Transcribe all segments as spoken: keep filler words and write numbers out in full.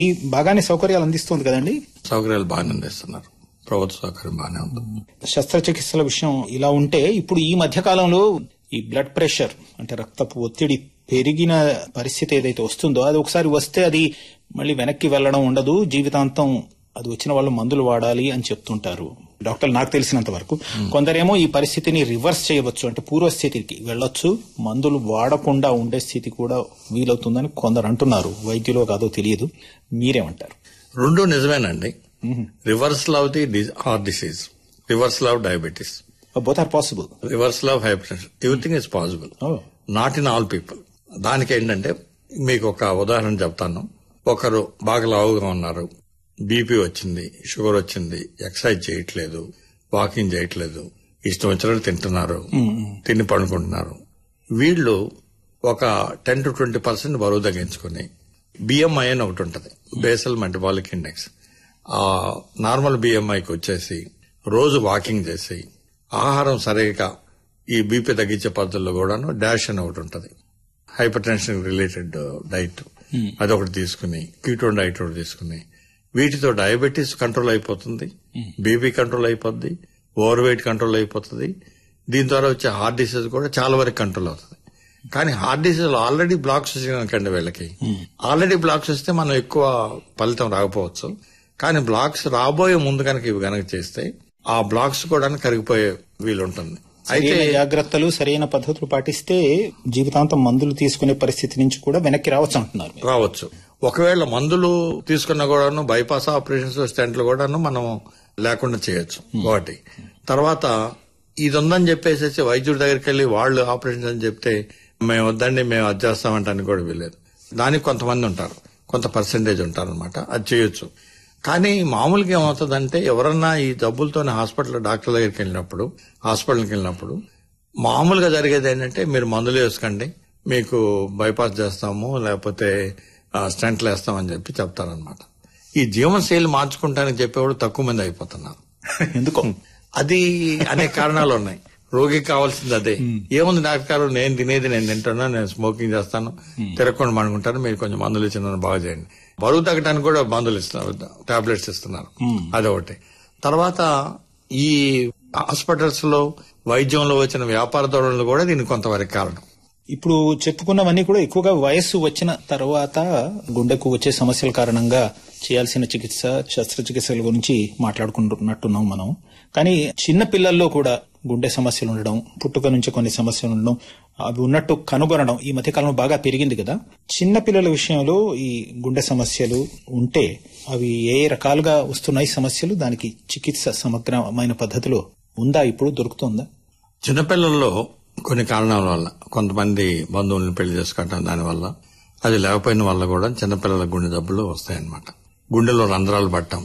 ఈ బాగానే సౌకర్యాలు అందిస్తుంది కదండి? సౌకర్యాలు బాగానే అందిస్తున్నారు, ప్రభుత్వ సౌకర్యం బాగానే ఉంది. శస్త్రచికిత్సల విషయం ఇలా ఉంటే, ఇప్పుడు ఈ మధ్య కాలంలో ఈ బ్లడ్ ప్రెషర్ అంటే రక్తపు ఒత్తిడి పెరిగిన పరిస్థితి ఏదైతే వస్తుందో, అది ఒకసారి వస్తే అది మళ్ళీ వెనక్కి వెళ్లడం ఉండదు, జీవితాంతం అది వచ్చిన వాళ్ళు మందులు వాడాలి అని చెప్తుంటారు డాక్టర్లు. నాకు తెలిసినంత వరకు కొందరేమో ఈ పరిస్థితిని రివర్స్ చేయవచ్చు, అంటే పూర్వస్థితికి వెళ్లొచ్చు, మందులు వాడకుండా ఉండే స్థితి కూడా వీలవుతుందని కొందరు అంటున్నారు. వైద్యులో కాదో తెలియదు, మీరేమంటారు? రెండు నిజమేనండి. Reversal of the heart disease, reversal of diabetes, both are possible. Reversal of hypertension, everything is possible, not in all people. దానికి ఏంటంటే మీకు ఒక ఉదాహరణ చెప్తాను. ఒకరు బాగా లావుగా ఉన్నారు, బీపీ వచ్చింది, షుగర్ వచ్చింది, ఎక్సర్సైజ్ చేయట్లేదు, వాకింగ్ చేయట్లేదు, ఇష్టం వచ్చినట్టు తింటున్నారు, తిని పడుకుంటున్నారు. వీళ్ళు ఒక టెన్ టు ట్వంటీ పర్సెంట్ బరువు తగ్గించుకుని బిఎంఐ అని ఒకటి ఉంటుంది, బేసల్ మెటబాలిక్ ఇండెక్స్. ఆ నార్మల్ బిఎంఐకి వచ్చేసి రోజు వాకింగ్ చేసి ఆహారం సరిగా ఈ బీపీ తగ్గించే పద్ధతుల్లో కూడాను డాష్ అని ఒకటి ఉంటుంది, హైపర్ టెన్షన్ రిలేటెడ్ డైట్, అదొకటి తీసుకుని కీటోన్ డైట్ ఒకటి తీసుకుని వీటితో డయాబెటీస్ కంట్రోల్ అయిపోతుంది, బీపీ కంట్రోల్ అయిపోద్ది, ఓవర్ వెయిట్ కంట్రోల్ అయిపోతుంది. దీని ద్వారా వచ్చే హార్ట్ డిసీజ్ కూడా చాలా వరకు కంట్రోల్ అవుతుంది. కానీ హార్ట్ డిసీజ్ ఆల్రెడీ బ్లాక్స్ వచ్చినాకండి వీళ్ళకి, ఆల్రెడీ బ్లాక్స్ వస్తే మనం ఎక్కువ ఫలితం రాకపోవచ్చు. కానీ బ్లాక్స్ రాబోయే ముందు కనుక ఇవి కనుక చేస్తే ఆ బ్లాక్స్ కూడా కరిగిపోయే వీలుంటుంది. అయితే జాగ్రత్తలు సరైన పద్ధతులు పాటిస్తే జీవితాంతం మందులు తీసుకునే పరిస్థితి నుంచి కూడా వెనక్కి రావచ్చు అంటున్నారు. రావచ్చు. ఒకవేళ మందులు తీసుకున్నా కూడాను బైపాస్ ఆపరేషన్స్, స్టెంట్లు కూడాను మనం లేకుండా చేయొచ్చు. ఒకటి. తర్వాత ఇది ఉందని చెప్పేసి వైద్యుడి దగ్గరికి వెళ్లి వాళ్ళు ఆపరేషన్ అని చెప్తే మేము వద్దండి మేము అది చేస్తామంటానికి కూడా వీలేదు. దానికి కొంతమంది ఉంటారు, కొంత పర్సెంటేజ్ ఉంటారు అనమాట, అది చేయొచ్చు. కానీ మామూలుగా ఏమవుతుందంటే ఎవరన్నా ఈ జబ్బులతోనే హాస్పిటల్ డాక్టర్ దగ్గరికి వెళ్ళినప్పుడు, హాస్పిటల్కి వెళ్ళినప్పుడు మామూలుగా జరిగేది ఏంటంటే మీరు మందులు వేసుకోండి, మీకు బైపాస్ చేస్తాము, లేకపోతే స్టెంట్లు వేస్తామని చెప్పి చెప్తారనమాట. ఈ జీవనశైలి మార్చుకుంటానికి చెప్పేవాడు తక్కువ మంది అయిపోతున్నారు. ఎందుకో అది అనేక కారణాలు ఉన్నాయి. రోగికి కావాల్సింది అదే. ఏముంది డాక్టర్, నేను తినేది నేను తింటాను, నేను స్మోకింగ్ చేస్తాను, తిరగకుండా పడుకుంటాను, మీరు కొంచెం మందులు ఇచ్చి నన్ను బాగా చేయండి. బరువు తగ్గడానికి కూడా మందులు ఇస్తున్నారు, టాబ్లెట్స్ ఇస్తున్నారు, అదొకటి. తర్వాత ఈ హాస్పిటల్స్ లో వైద్యంలో వచ్చిన వ్యాపార ధోరణులు కూడా దీనికి కొంతవరకు కారణం. ఇప్పుడు చెప్పుకున్నవన్నీ కూడా ఎక్కువగా వయస్సు వచ్చిన తర్వాత గుండెకు వచ్చే సమస్యల కారణంగా చేయాల్సిన చికిత్స, శస్త్రచికిత్సల గురించి మాట్లాడుకుంటున్నట్టున్నాం మనం. కానీ చిన్న పిల్లల్లో కూడా గుండె సమస్యలు ఉండడం, పుట్టుక నుంచి కొన్ని సమస్యలు ఉండడం, అవి ఉన్నట్టు కనుగొనడం ఈ మధ్యకాలంలో బాగా పెరిగింది కదా. చిన్న పిల్లల విషయంలో ఈ గుండె సమస్యలు ఉంటే అవి ఏ రకాలుగా వస్తున్నాయి సమస్యలు, దానికి చికిత్స సమగ్రమైన పద్ధతిలో ఉందా, ఇప్పుడు దొరుకుతుందా? చిన్నపిల్లల్లో కొన్ని కారణాల వల్ల, కొంతమంది బంధువులను పెళ్లి చేసుకోవటం దానివల్ల, అది లేకపోయిన వల్ల కూడా చిన్నపిల్లల గుండె జబ్బులు వస్తాయన్నమాట. గుండెలో రంధ్రాలు పట్టడం,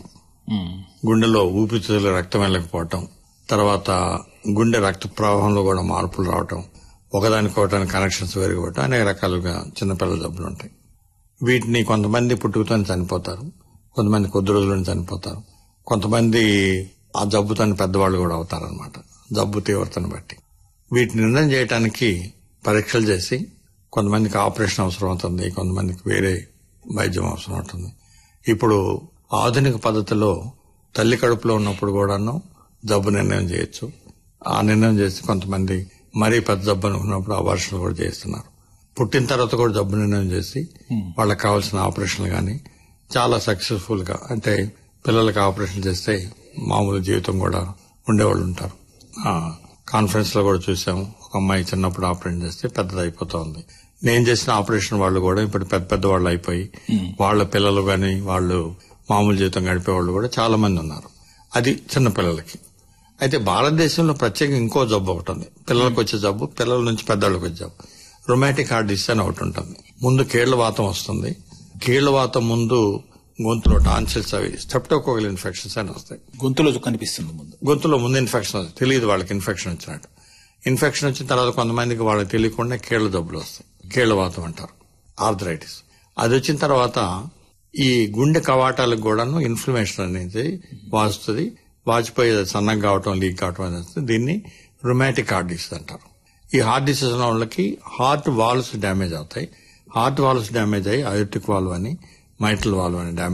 గుండెలో ఊపిరితిత్తులు రక్తం వెళ్ళకపోవటం, తర్వాత గుండె రక్త ప్రవాహంలో కూడా మార్పులు రావటం, ఒకదానికోవటానికి కనెక్షన్స్ పెరిగిపోవటం, అనేక రకాలుగా చిన్నపిల్లల జబ్బులు ఉంటాయి. వీటిని కొంతమంది పుట్టుకతో చనిపోతారు, కొంతమంది కొద్ది రోజులను చనిపోతారు, కొంతమంది ఆ జబ్బుతో పెద్దవాళ్ళు కూడా అవుతారనమాట, జబ్బు తీవ్రతను బట్టి. వీటిని నిర్ణయం చేయడానికి పరీక్షలు చేసి కొంతమందికి ఆపరేషన్ అవసరం అవుతుంది, కొంతమందికి వేరే వైద్యం అవసరం అవుతుంది. ఇప్పుడు ఆధునిక పద్ధతిలో తల్లి కడుపులో ఉన్నప్పుడు కూడాను జబ్బు నిర్ణయం చేయొచ్చు. ఆ నిర్ణయం చేసి కొంతమంది మరీ పెద్ద జబ్బు ఉన్నప్పుడు అబార్షన్లు కూడా చేస్తున్నారు. పుట్టిన తర్వాత కూడా జబ్బు నిర్ణయం చేసి వాళ్ళకి కావాల్సిన ఆపరేషన్లు కానీ చాలా సక్సెస్ఫుల్ గా, అంటే పిల్లలకి ఆపరేషన్ చేస్తే మామూలు జీవితం కూడా ఉండేవాళ్ళు ఉంటారు. కాన్ఫరెన్స్ లో కూడా చూసాము, ఒక అమ్మాయి చిన్నప్పుడు ఆపరేషన్ చేస్తే పెద్దది అయిపోతా ఉంది. నేను చేసిన ఆపరేషన్ వాళ్ళు కూడా ఇప్పుడు పెద్ద పెద్ద వాళ్ళు అయిపోయి వాళ్ళ పిల్లలు గాని వాళ్ళు మామూలు జీవితం గడిపే వాళ్ళు కూడా చాలా మంది ఉన్నారు. అది చిన్న పిల్లలకి. అయితే భారతదేశంలో ప్రత్యేకంగా ఇంకో జబ్బు ఒకటి ఉంది, పిల్లలకు వచ్చే జబ్బు, పిల్లల నుంచి పెద్దవాళ్ళకి వచ్చే జబ్బు, రొమాటిక్ హార్ట్ డిసీజ్ అని ఒకటి ఉంటుంది. ముందు కీళ్ల వాతం వస్తుంది, కీళ్ల వాతం ముందు గొంతులో టాన్సిల్స్, అవి స్ట్రెప్టోకోకల్ ఇన్ఫెక్షన్స్ అని వస్తాయి. గొంతులో కనిపిస్తుంది, ముందు గొంతులో ముందు ఇన్ఫెక్షన్ వస్తుంది, తెలియదు వాళ్ళకి ఇన్ఫెక్షన్ వచ్చినట్టు. ఇన్ఫెక్షన్ వచ్చిన తర్వాత కొంతమందికి వాళ్ళకి తెలియకుండా కీళ్ల జబ్బులు వస్తాయి, కీళ్ల వాతం అంటారు, ఆర్థరైటిస్. అది వచ్చిన తర్వాత ఈ గుండె కవాటాలకు కూడాను ఇన్ఫ్లమేషన్ అనేది వాస్తుంది, వాచిపోయి సన్నగా కావటం, లీక్ కావటం అనేది, దీన్ని రొమాటిక్ హార్ట్ డిసీజ్ అంటారు. ఈ హార్ట్ డిసీజ్ ఉన్న వాళ్ళకి హార్ట్ వాల్వ్స్ డ్యామేజ్ అవుతాయి. హార్ట్ వాల్వ్స్ డ్యామేజ్ అయ్యి అయోటిక్ వాల్వ్ అని మైటల్ వాల్వ్ అని డ్యామేజ్